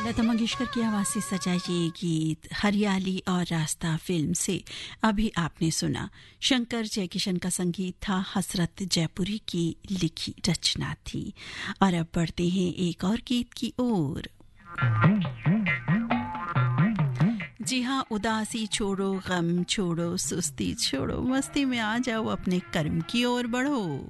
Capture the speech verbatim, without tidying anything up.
लता मंगेशकर की आवाज से सजा ये गीत हरियाली और रास्ता फिल्म से अभी आपने सुना। शंकर जयकिशन का संगीत था, हसरत जयपुरी की लिखी रचना थी। और अब बढ़ते हैं एक और गीत की ओर। जी हाँ, उदासी छोड़ो, गम छोड़ो, सुस्ती छोड़ो, मस्ती में आ जाओ, अपने कर्म की ओर बढ़ो।